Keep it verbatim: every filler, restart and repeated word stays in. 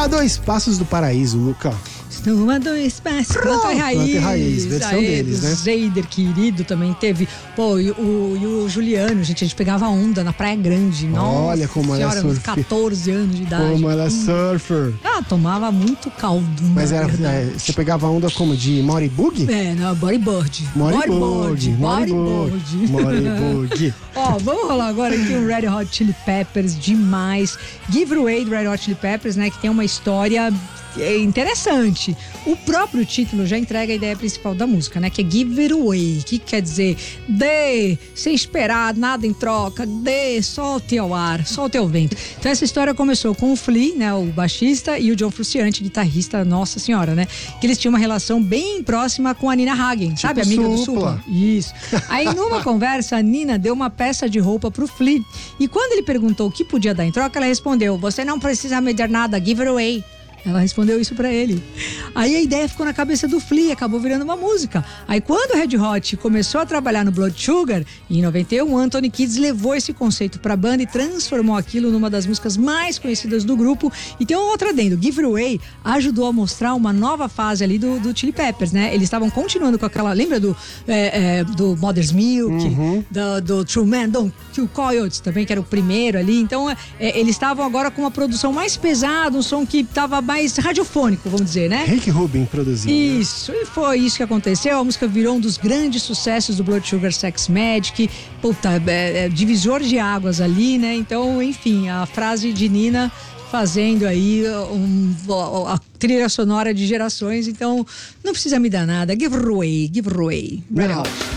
A dois passos do paraíso, Luca. Estou a dois passos. Planta e Raiz. Planta e Raiz, versão Aê, deles, né? Zeider, querido, também teve. Pô, e o, e o Juliano, gente, a gente pegava onda na Praia Grande. Nossa Olha como ela senhora, surfa. catorze anos de idade. Como ela é surfer. Ah, tomava muito caldo. Mas era, é, você pegava onda como? De moribug? É, não, bodyboard. Moribug. Bodyboard. Moribug. Ó, vamos rolar agora aqui um Red Hot Chili Peppers demais. Give It Away do Red Hot Chili Peppers, né? Que tem uma história interessante. O próprio título já entrega a ideia principal da música, né? Que é Give It Away, que quer dizer dê, sem esperar nada em troca, dê, solte ao ar, solte ao vento. Então essa história começou com o Flea, né? O baixista, e o John Frusciante, guitarrista, nossa senhora, né? Que eles tinham uma relação bem próxima com a Nina Hagen, tipo sabe? Amiga do Supla. Isso. Aí numa conversa, a Nina deu uma peça de roupa pro Flea, e quando ele perguntou o que podia dar em troca, ela respondeu: você não precisa me dar nada, give it away. Ela respondeu isso pra ele. Aí a ideia ficou na cabeça do Flea, acabou virando uma música. Aí quando o Red Hot começou a trabalhar no Blood Sugar, em noventa e um, o Anthony Kiedis levou esse conceito pra banda e transformou aquilo numa das músicas mais conhecidas do grupo. E tem um outro adendo, Give It Away ajudou a mostrar uma nova fase ali do, do Chili Peppers, né? Eles estavam continuando com aquela, lembra do, é, é, do Mother's Milk, uhum. do, do True Man, Don't Kill Coyotes também, que era o primeiro ali. Então é, eles estavam agora com uma produção mais pesada, um som que estava mais radiofônico, vamos dizer, né? Rick Rubin produzindo. Isso, e foi isso que aconteceu. A música virou um dos grandes sucessos do Blood Sugar Sex Magic. Puta, é, é, divisor de águas ali, né? Então, enfim, a frase de Nina fazendo aí um, a trilha sonora de gerações. Então, não precisa me dar nada. Give it away, give it away. Red Hot.